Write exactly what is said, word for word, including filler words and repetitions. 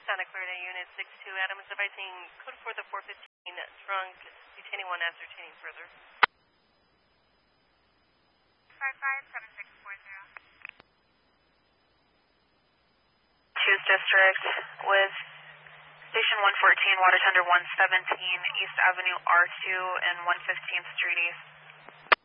Santa Clarita Unit six two, Adam is advising code for the four fifteen, drunk, detaining one, ascertaining further. five five seven six four zero. Choose District with Station one fourteen, Water Tender one seventeen, East Avenue R two and one fifteenth Street East.